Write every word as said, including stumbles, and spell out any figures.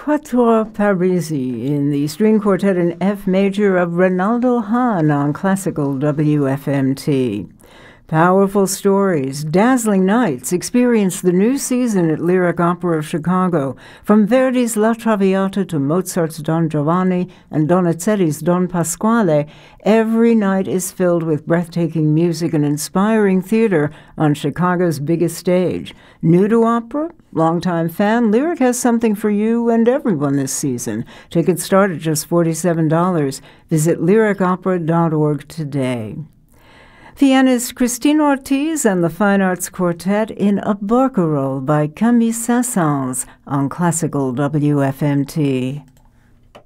Quattro Parisi in the string quartet in F major of Ronaldo Hahn on classical W F M T. Powerful stories, dazzling nights. Experience the new season at Lyric Opera of Chicago. From Verdi's La Traviata to Mozart's Don Giovanni and Donizetti's Don Pasquale, every night is filled with breathtaking music and inspiring theater on Chicago's biggest stage. New to opera? Longtime fan, Lyric has something for you and everyone this season. Tickets start at just forty-seven dollars. Visit lyric opera dot org today. Pianist Christine Ortiz and the Fine Arts Quartet in A Barcarolle by Camille Saint-Saëns on classical W F M T.